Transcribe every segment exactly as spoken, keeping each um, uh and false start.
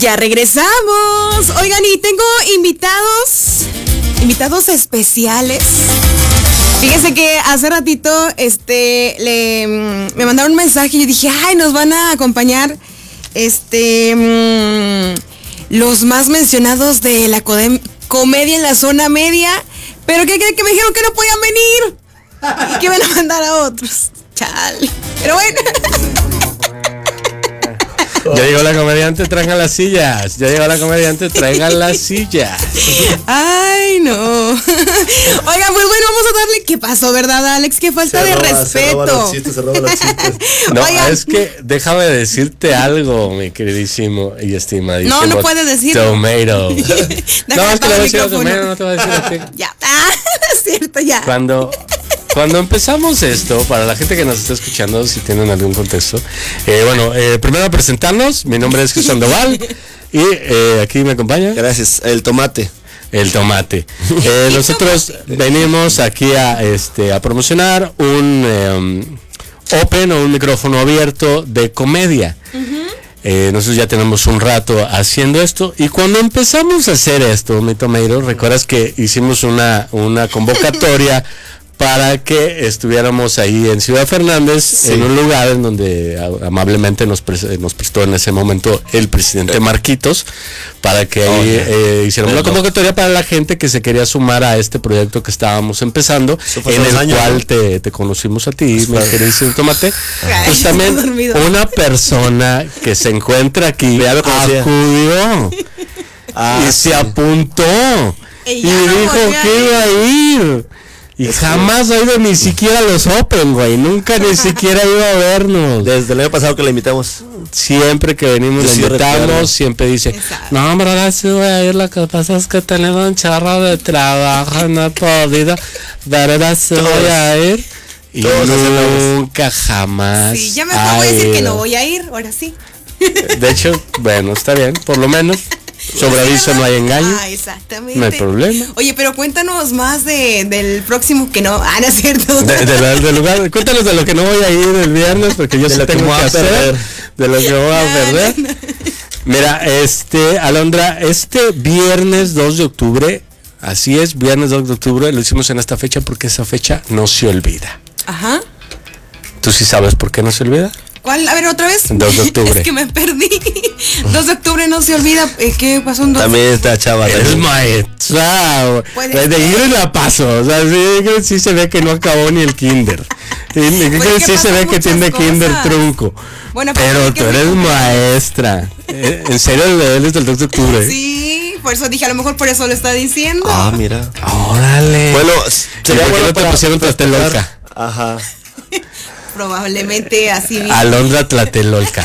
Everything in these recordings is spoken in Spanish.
Ya regresamos. Oigan, y tengo invitados, invitados especiales. Fíjense que hace ratito este, le, me mandaron un mensaje y yo dije, ay, nos van a acompañar este, mmm, los más mencionados de la codem- comedia en la zona media. Pero que, que, que me dijeron que no podían venir y que iban a mandar a otros. Chale. Pero bueno. Ya llegó la comediante, traigan las sillas. Ya llegó la comediante, traigan las sillas. Ay, no. Oigan, pues bueno, vamos a darle. ¿Qué pasó, verdad, Alex? Qué falta se de roba, respeto. Se roban los chistes, se roban los chistes. No, Oigan. es que déjame decirte algo, mi queridísimo y estimadísimo. No, no puedes decirlo. Tomato. No, es que le voy a decir a Tomato, no te voy a decir a ti. Ya, ah, es cierto, ya. Cuando, cuando empezamos esto, para la gente que nos está escuchando, si tienen algún contexto, eh, bueno, eh, primero presentarnos, mi nombre es Jesús Sandoval y eh, aquí me acompaña. Gracias, el tomate. El tomate. Eh, nosotros venimos aquí a, este, a promocionar un eh, open o un micrófono abierto de comedia. Uh-huh. Eh, nosotros ya tenemos un rato haciendo esto y cuando empezamos a hacer esto, mi Tomeiro, recuerdas que hicimos una, una convocatoria para que estuviéramos ahí en Ciudad Fernández, sí, en un lugar en donde amablemente nos, pre- nos prestó en ese momento el presidente Marquitos, para que ahí eh, hiciéramos la convocatoria para la gente que se quería sumar a este proyecto que estábamos empezando, en el años, cual ¿no? te, te conocimos a ti, mi querido Tomate. Pues también una persona que se encuentra aquí acudió ah, y sí. se apuntó y, y dijo que iba a ir. Y es jamás ha ido ni siquiera a los Open, güey. Nunca ni siquiera iba a vernos. Desde el año pasado que la invitamos. Siempre que venimos la invitamos, siempre dice, exacto, no, hombre, ahora sí voy a ir. Lo que pasa es que he tenido un charro de trabajo, no he podido. Pero ahora sí voy a ir. Y todos nunca jamás. Sí, ya me acabo de decir que no voy a ir, ahora sí. De hecho, bueno, está bien, por lo menos. Sobre aviso no hay engaño. Ah, exactamente. No hay problema. Oye, pero cuéntanos más de, del próximo que no. Ah, no es cierto. De, de la, del lugar. Cuéntanos de lo que no voy a ir el viernes, porque yo sí tengo que hacer. Perder. De lo que voy a no, perder. No, no. Mira, este, Alondra, este viernes dos de octubre, así es, viernes dos de octubre, lo hicimos en esta fecha porque esa fecha no se olvida. Ajá. ¿Tú sí sabes por qué no se olvida? ¿Cuál? A ver, otra vez. dos de octubre. Es que me perdí. dos de octubre no se olvida. ¿Qué pasó un dos? También está chava. Es maestra. De ir la paso. O sea, sí, sí se ve que no acabó ni el kinder. Pues sí se ve que tiene cosas. Kinder trunco. Bueno, pero tú eres maestra. En serio, él es del dos de octubre. Sí, por eso dije, a lo mejor por eso lo está diciendo. Ah, mira. Órale. Bueno, sería bueno no te pusieron Tlatelolca. Ajá. Probablemente así mismo. Alondra Tlatelolca.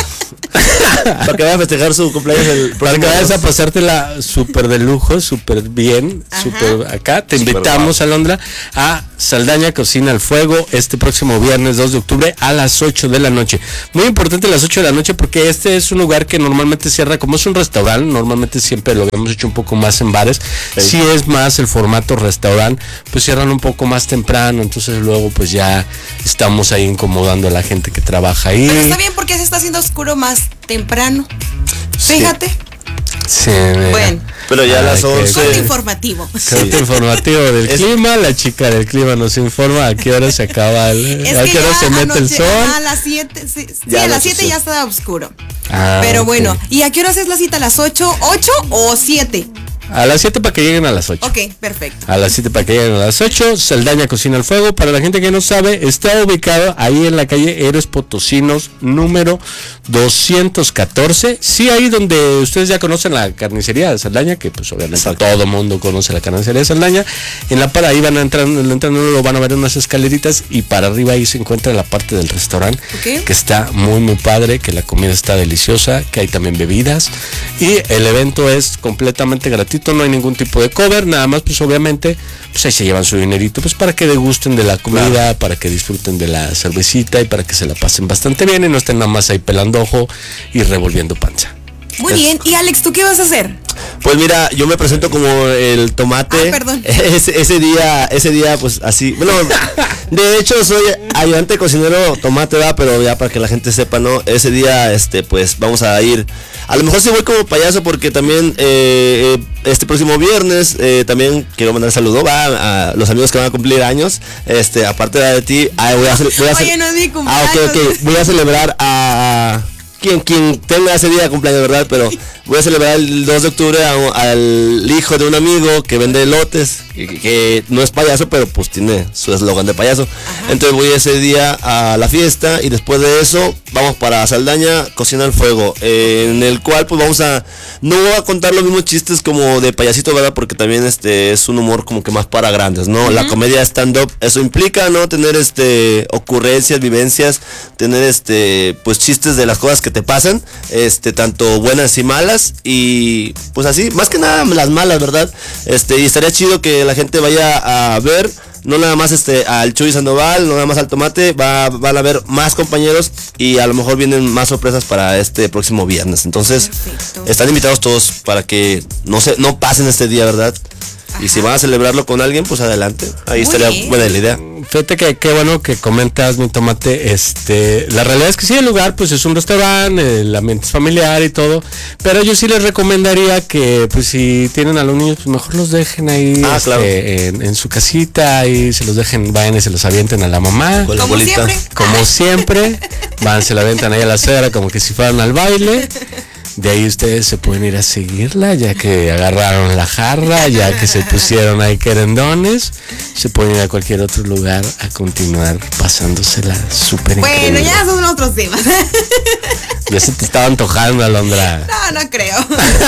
Para que vayas a festejar su cumpleaños el para que vayas a pasártela súper de lujo, súper bien, súper acá. Te super invitamos, wow, Alondra, a Saldaña Cocina al Fuego este próximo viernes dos de octubre a las ocho de la noche. Muy importante las ocho de la noche porque este es un lugar que normalmente cierra, como es un restaurante, normalmente siempre lo habíamos hecho un poco más en bares. Sí. Si es más el formato restaurante, pues cierran un poco más temprano, entonces luego pues ya estamos ahí incomodando a la gente que trabaja ahí. Pero está bien porque se está haciendo oscuro más temprano. Fíjate. Sí, bueno. Pero ya a las once. Corte informativo. Corte informativo del es, clima. La chica del clima nos informa a qué hora se acaba el, es a qué hora se mete anoche, el sol. A las siete, sí, sí a las siete ya está oscuro. Ah, pero okay, bueno, ¿y a qué hora es la cita? ¿A las ocho? ¿ocho o siete? A las siete para que lleguen a las ocho. Ok, perfecto. A las siete para que lleguen a las ocho. Saldaña Cocina al Fuego. Para la gente que no sabe, está ubicado ahí en la calle Héroes Potosinos, número doscientos catorce. Sí, ahí donde ustedes ya conocen la carnicería de Saldaña, que pues obviamente exacto, todo mundo conoce la carnicería de Saldaña. En la para ahí van a entrar, entrando lo van a ver unas escaleritas y para arriba ahí se encuentra la parte del restaurante, okay, que está muy muy padre, que la comida está deliciosa, que hay también bebidas y el evento es completamente gratuito. No hay ningún tipo de cover, nada más pues obviamente pues ahí se llevan su dinerito pues para que degusten de la comida, claro, para que disfruten de la cervecita y para que se la pasen bastante bien y no estén nada más ahí pelando ojo y revolviendo panza. Muy bien, y Alex, ¿tú qué vas a hacer? Pues mira, yo me presento como el tomate. Ah, perdón. Ese, ese día, ese día, pues así, bueno, De hecho, soy ayudante cocinero tomate, va, pero ya para que la gente sepa, ¿no? Ese día, este, pues vamos a ir. A lo mejor sí voy como payaso porque también eh, este próximo viernes eh, también quiero mandar saludo, va, a los amigos que van a cumplir años. Este, aparte de ti, ah, voy a hacer. Voy a hacer Oye, no es mi cumpleaños. Ah, ok, ok. Voy a celebrar a. a Quien, quien tenga ese día de cumpleaños, ¿verdad? Pero voy a celebrar el dos de octubre a, al hijo de un amigo que vende elotes, que, que no es payaso, pero pues tiene su eslogan de payaso. Ajá. Entonces voy ese día a la fiesta y después de eso vamos para Saldaña, Cocina al Fuego, eh, en el cual pues vamos a, no voy a contar los mismos chistes como de payasito, ¿verdad? Porque también este es un humor como que más para grandes, ¿no? Uh-huh. La comedia stand-up, eso implica, ¿no? Tener este ocurrencias, vivencias, tener este pues chistes de las cosas que te pasan, este, tanto buenas y malas, y pues así, más que nada las malas, ¿verdad? Este, y estaría chido que la gente vaya a ver, no nada más este al Chuy Sandoval, no nada más al Tomate, va, van a ver más compañeros y a lo mejor vienen más sorpresas para este próximo viernes. Entonces, perfecto. Están invitados todos para que no se, no pasen este día, ¿verdad? Ajá. Y si van a celebrarlo con alguien, pues adelante. Ahí muy estaría bien. Buena la idea. Fíjate que qué bueno que comentas, mi Tomate. Este, la realidad es que sí, el lugar pues es un restaurante, el ambiente es familiar y todo, pero yo sí les recomendaría que pues si tienen a los niños, pues mejor los dejen ahí ah, este, claro. en, en su casita y se los dejen, vayan y se los avienten a la mamá. Con la como bolita. Siempre. Como siempre, van, se la avientan ahí a la acera como que si fueran al baile. De ahí ustedes se pueden ir a seguirla, ya que agarraron la jarra, ya que se pusieron ahí querendones, se pueden ir a cualquier otro lugar a continuar pasándosela súper increíble. Bueno, ya son otros temas. Ya se te estaba antojando, Alondra. No, no creo.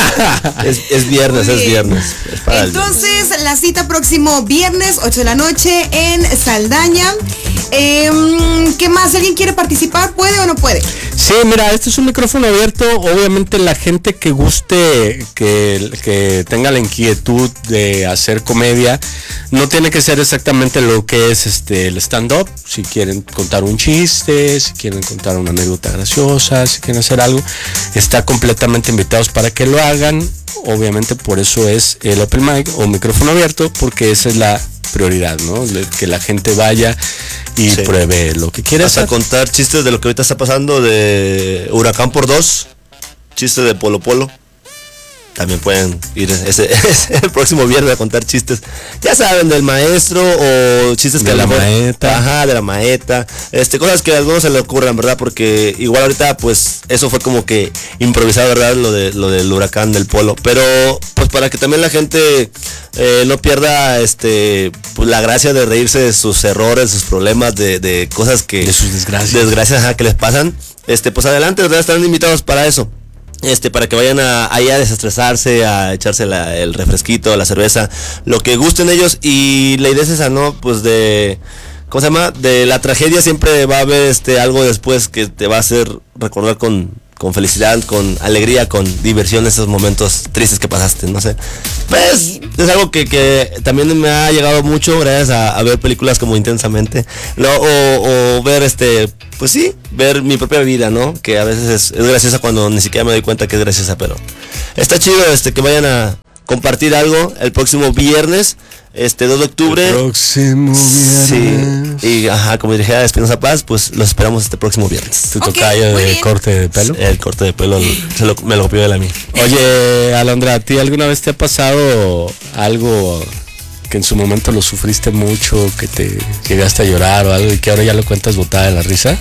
es, es viernes, es viernes. Es para entonces, el... la cita próximo viernes, ocho de la noche en Saldaña. Eh, ¿Qué más? ¿Alguien quiere participar? ¿Puede o no puede? Sí, mira, este es un micrófono abierto. Obviamente la gente que guste, que, que tenga la inquietud de hacer comedia, no tiene que ser exactamente lo que es este el stand-up. Si quieren contar un chiste, si quieren contar una anécdota graciosa, si quieren hacer algo, está completamente invitados para que lo hagan. Obviamente por eso es el open mic o micrófono abierto, porque esa es la prioridad, ¿no? Que la gente vaya y sí. pruebe lo que quiera. Vas a contar chistes de lo que ahorita está pasando, de Huracán por dos, chistes de Polo Polo. También pueden ir ese, ese, el próximo viernes a contar chistes, ya saben, del maestro o chistes de que la mejor, maeta. Ajá, de la maeta, este, cosas que a algunos se le ocurran, ¿verdad? Porque igual ahorita pues eso fue como que improvisado, ¿verdad? Lo de lo del huracán del Polo, pero pues para que también la gente eh, no pierda este pues la gracia de reírse de sus errores, sus problemas, de, de cosas que de sus desgracias, desgracias ajá, que les pasan, este pues adelante, ¿verdad? Están invitados para eso. Este, para que vayan a, ahí a desestresarse, a echarse la, el refresquito, la cerveza, lo que gusten ellos. Y la idea es esa, ¿no? Pues de, ¿cómo se llama? De la tragedia siempre va a haber este algo después que te va a hacer recordar con, con felicidad, con alegría, con diversión esos momentos tristes que pasaste, no sé. Pues es algo que, que también me ha llegado mucho gracias a, a ver películas como Intensamente, ¿no? O, o ver este... Pues sí, ver mi propia vida, ¿no? Que a veces es, es graciosa cuando ni siquiera me doy cuenta que es graciosa, pero está chido este que vayan a compartir algo el próximo viernes, este dos de octubre. El próximo viernes. Sí. Y ajá, como dije Espinosa Paz, pues los esperamos este próximo viernes. Tu okay, tocayo de bien. Corte de pelo. El corte de pelo se lo, me lo copió de a mí. Oye, Alondra, ¿a ti alguna vez te ha pasado algo que en su momento lo sufriste mucho, que te llegaste a llorar o algo y que ahora ya lo cuentas botada de la risa?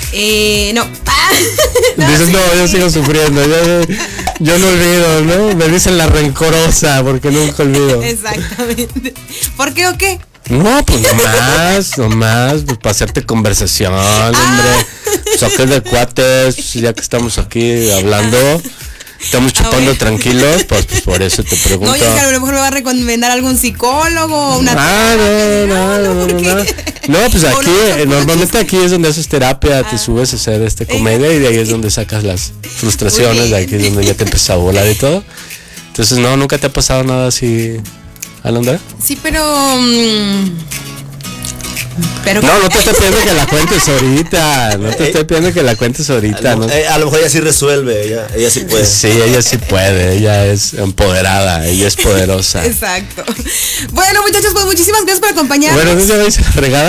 Eh, no. no Dices, sí. no, yo sigo sufriendo, yo, yo no olvido, ¿no? Me dicen la rencorosa porque nunca olvido. Exactamente. ¿Por qué o qué? No, pues nomás, nomás, pues para hacerte conversación, ah. hombre. Saques de cuates, ya que estamos aquí hablando. Estamos chupando ah, tranquilos, pues, pues por eso te pregunto. No, y es que a lo mejor me va a recomendar algún psicólogo, una ah, no, no, no, no, no, no. No, pues aquí, no, no, normalmente aquí es donde haces terapia, ah. te subes a hacer este comedia y de ahí es donde sacas las frustraciones, de aquí es donde ya te empieza a volar y todo. Entonces, no, ¿nunca te ha pasado nada así, Alondra? Sí, pero... Um, Pero No, no te estoy pidiendo que la cuentes ahorita. No te estoy pidiendo que la cuentes ahorita. A lo, ¿no? eh, a lo mejor ella sí resuelve, ella, ella sí puede. Sí, ella sí puede. Ella es empoderada, ella es poderosa. Exacto. Bueno, muchachos, pues muchísimas gracias por acompañarnos. Bueno, ¿no ya veis la regada?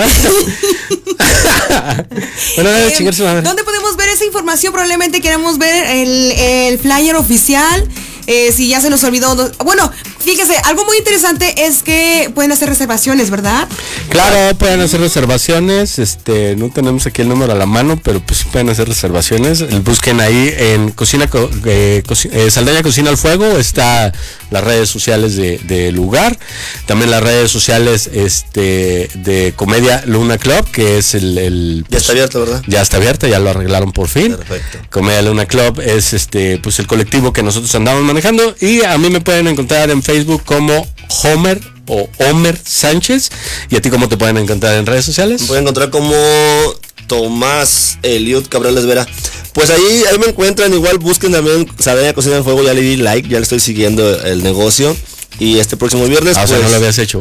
Bueno, Eh, a chingar su madre. ¿Dónde podemos ver esa información? Probablemente queremos ver el, el flyer oficial. Eh, si ya se nos olvidó. Bueno, fíjese, algo muy interesante es que pueden hacer reservaciones, ¿verdad? Claro, pueden hacer reservaciones. Este, no tenemos aquí el número a la mano, pero pues pueden hacer reservaciones. Busquen ahí en Cocina Co- eh, Coci- eh, Saldaña Cocina al Fuego. Está las redes sociales de, de lugar. También las redes sociales este, de Comedia Luna Club, que es el, el Ya está abierto, ¿verdad? Ya está abierta, ya lo arreglaron por fin. Perfecto. Comedia Luna Club es este, pues el colectivo que nosotros andamos manejando. Y a mí me pueden encontrar en Facebook como Homer o Homer Sánchez. ¿Y a ti cómo te pueden encontrar en redes sociales? Me pueden encontrar como Tomás Eliud Cabrales Vera. Pues ahí, ahí me encuentran, igual busquen también Saldaña Cocina al Fuego, ya le di like, ya le estoy siguiendo el negocio. Y este próximo viernes, Ah, o pues, sea, no lo habías hecho.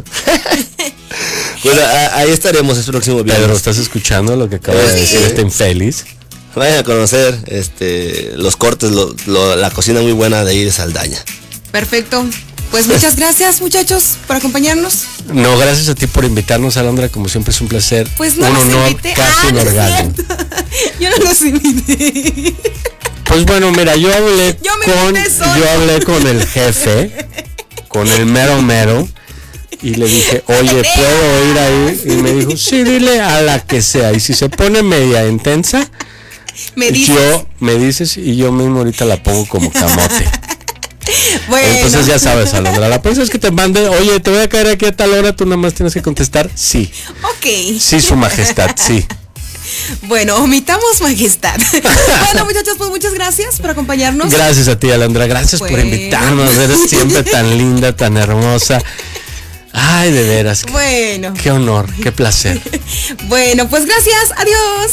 pues a- ahí estaremos este próximo viernes. Pedro, ¿estás escuchando lo que acaba de Sí. decir este infeliz? Vayan a conocer este los cortes, lo- lo- la cocina muy buena de ahí de Saldaña. Perfecto. Pues muchas gracias, muchachos, por acompañarnos. No, gracias a ti por invitarnos, Alondra, como siempre es un placer. Pues no un los honor, invité. casi Ah, un no es orgasmo. cierto. Yo no los invité. Pues bueno, mira, yo hablé Yo me con invité solo. yo hablé con el jefe, con el mero mero, y le dije, oye, ¿puedo ir ahí? Y me dijo, sí, dile a la que sea. Y si se pone media intensa, Me dices. yo me dices y yo mismo ahorita la pongo como camote. Bueno. Entonces ya sabes, Alondra, la próxima es que te mande, oye, te voy a caer aquí a tal hora, tú nada más tienes que contestar, sí. Ok. Sí, su majestad, sí. Bueno, omitamos majestad. Bueno, muchachos, pues muchas gracias por acompañarnos. Gracias a ti, Alondra, gracias por Bueno. invitarnos, eres siempre tan linda, tan hermosa. Ay, de veras, qué, Bueno. qué honor, qué placer. Bueno, pues gracias. Adiós.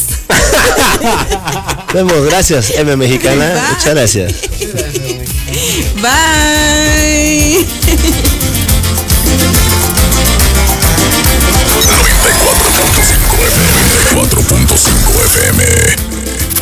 Vemos, gracias, M Mexicana. Bye. Muchas gracias. Bye.